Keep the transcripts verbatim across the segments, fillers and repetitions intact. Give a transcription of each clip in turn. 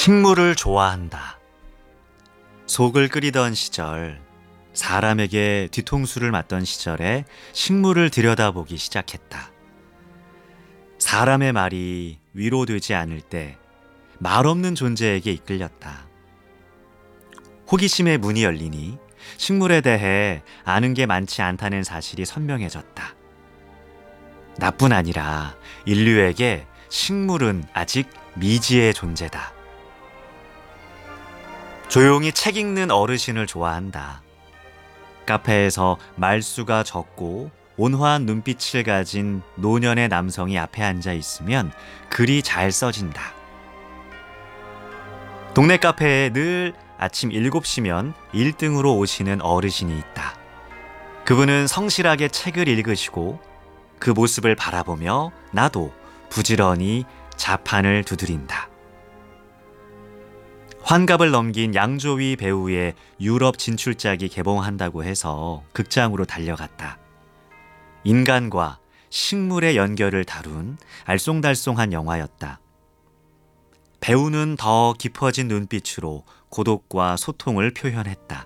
식물을 좋아한다. 속을 끓이던 시절, 사람에게 뒤통수를 맞던 시절에 식물을 들여다보기 시작했다. 사람의 말이 위로되지 않을 때 말없는 존재에게 이끌렸다. 호기심의 문이 열리니 식물에 대해 아는 게 많지 않다는 사실이 선명해졌다. 나뿐 아니라 인류에게 식물은 아직 미지의 존재다. 조용히 책 읽는 어르신을 좋아한다. 카페에서 말수가 적고 온화한 눈빛을 가진 노년의 남성이 앞에 앉아 있으면 글이 잘 써진다. 동네 카페에 늘 아침 일곱 시면 일 등으로 오시는 어르신이 있다. 그분은 성실하게 책을 읽으시고 그 모습을 바라보며 나도 부지런히 자판을 두드린다. 환갑을 넘긴 양조위 배우의 유럽 진출작이 개봉한다고 해서 극장으로 달려갔다. 인간과 식물의 연결을 다룬 알쏭달쏭한 영화였다. 배우는 더 깊어진 눈빛으로 고독과 소통을 표현했다.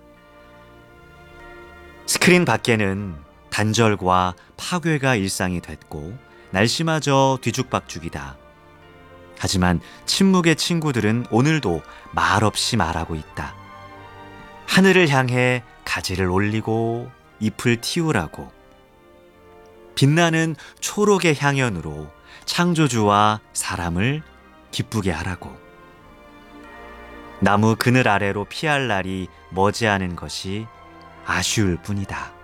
스크린 밖에는 단절과 파괴가 일상이 됐고 날씨마저 뒤죽박죽이다. 하지만 침묵의 친구들은 오늘도 말없이 말하고 있다. 하늘을 향해 가지를 올리고 잎을 틔우라고. 빛나는 초록의 향연으로 창조주와 사람을 기쁘게 하라고. 나무 그늘 아래로 피할 날이 머지않은 것이 아쉬울 뿐이다.